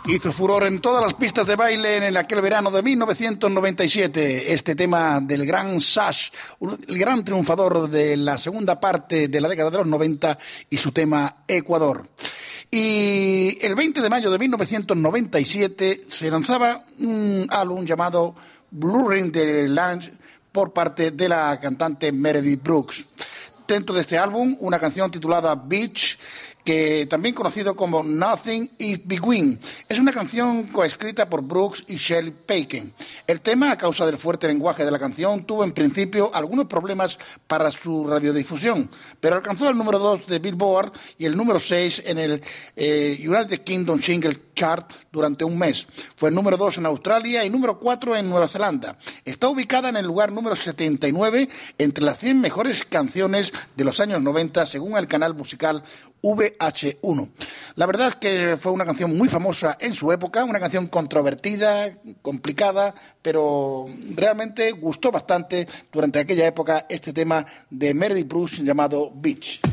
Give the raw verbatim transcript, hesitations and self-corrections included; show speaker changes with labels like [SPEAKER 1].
[SPEAKER 1] Hizo furor en todas las pistas de baile en aquel verano de mil novecientos noventa y siete. Este tema del gran Sash, el gran triunfador de la segunda parte de la década de los noventa, y su tema Ecuador. Y el veinte de mayo de mil novecientos noventa y siete se lanzaba un álbum llamado Blue Ring de Lounge por parte de la cantante Meredith Brooks. Dentro de este álbum, una canción titulada Beach, que también conocido como Nothing Is Between. Es una canción coescrita por Brooks y Shelley Peiken. El tema, a causa del fuerte lenguaje de la canción, tuvo en principio algunos problemas para su radiodifusión, pero alcanzó el número dos de Billboard y el número seis en el eh, United Kingdom Single Chart durante un mes. Fue el número dos en Australia y número cuatro en Nueva Zelanda. Está ubicada en el lugar número setenta y nueve entre las cien mejores canciones de los años noventa, según el canal musical V H uno. La verdad es que fue una canción muy famosa en su época, una canción controvertida, complicada, pero realmente gustó bastante durante aquella época este tema de Meredith Brooks llamado Beach.